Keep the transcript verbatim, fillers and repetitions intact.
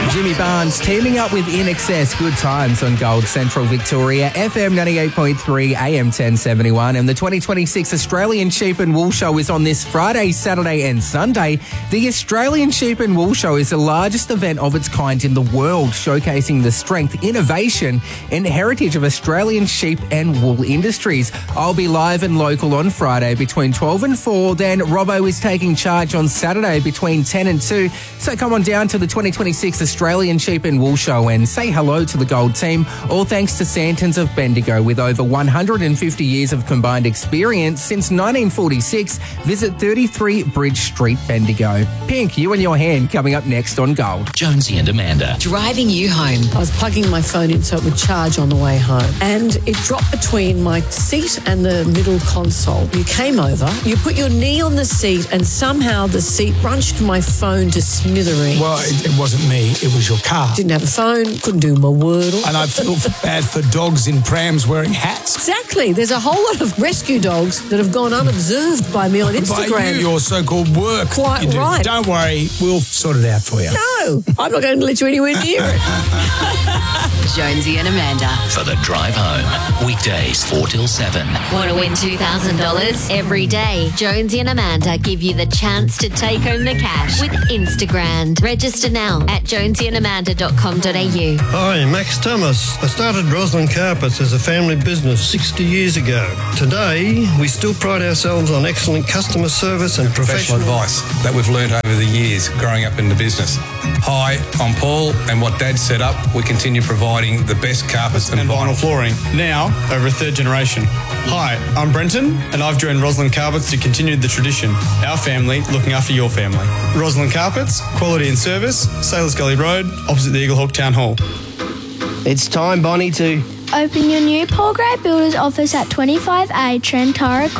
Jimmy Barnes teaming up with In Excess. Good times on Gold Central Victoria, F M ninety-eight point three, A M ten seventy-one. And the twenty twenty-six Australian Sheep and Wool Show is on this Friday, Saturday and Sunday. The Australian Sheep and Wool Show is the largest event of its kind in the world, showcasing the strength, innovation and heritage of Australian sheep and wool industries. I'll be live and local on Friday between twelve and four. Then Robbo is taking charge on Saturday between ten and two. So come on down to the twenty twenty-six Australian Sheep and Wool Show and say hello to the Gold team. All thanks to Santons of Bendigo with over one hundred fifty years of combined experience since nineteen forty-six. Visit thirty-three Bridge Street, Bendigo. Pink, you and your hand coming up next on Gold. Jonesy and Amanda. Driving you home. I was plugging my phone in so it would charge on the way home. And it dropped between my seat and the middle console. You came over, you put your knee on the seat, and somehow the seat crunched my phone to smithereens. Well, it, it wasn't me, it was your car. Didn't have a phone, couldn't do my Wordle. And I feel bad for dogs in prams wearing hats. Exactly. There's a whole lot of rescue dogs that have gone unobserved by me on Instagram. By you, your so-called work. Quite you do. right. Don't worry, we'll sort it out for you. No, I'm not going to let you anywhere near it. Jonesy and Amanda. For the drive home. Weekdays four till seven. Want to win two thousand dollars? Every day, Jonesy and Amanda give you the chance to take home the cash with Instagram. Register now at jonesy and amanda dot com dot a u. Hi, Max Thomas. I started Roslyn Carpets as a family business sixty years ago. Today, we still pride ourselves on excellent customer service and professional, professional advice that we've learned over the years growing up in the business. Hi, I'm Paul, and what Dad set up, we continue providing the best carpets and, and vinyl flooring, now over a third generation. Hi, I'm Brenton, and I've joined Roslyn Carpets to continue the tradition. Our family looking after your family. Roslyn Carpets, quality and service, Sailors Gully Road, opposite the Eaglehawk Town Hall. It's time, Bonnie, to open your new Paul Gray Builders office at twenty-five A Trentara